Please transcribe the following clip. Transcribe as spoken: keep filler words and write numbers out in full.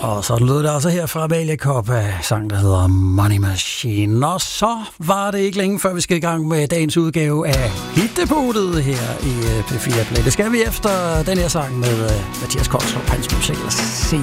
Og så lød det også her fra Amalie Kopp af sang, der hedder Money Machine. Og så var det ikke længe, før vi skal i gang med dagens udgave af Hitdepotet her i P fire Play. Det skal vi efter den her sang med Mathias Kolstrup, hans musik. Se